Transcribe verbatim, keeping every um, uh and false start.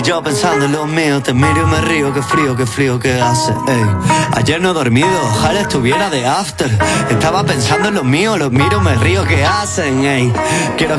Yo pensando en los míos, te miro y me río, qué frío, qué frío que hace, ey. Ayer no he dormido, ojalá estuviera de after. Estaba pensando en los míos, los miro, me río, qué hacen, ey. Quiero